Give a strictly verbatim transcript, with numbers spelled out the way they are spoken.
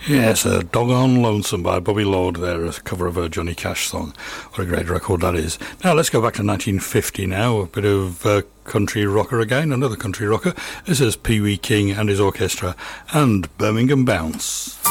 Yes, a Doggone Lonesome by Bobby Lord there, a cover of a Johnny Cash song. What a great record that is. Now let's go back to nineteen fifty now, a bit of uh, country rocker again, another country rocker. This is Pee Wee King and his orchestra and Birmingham Bounce.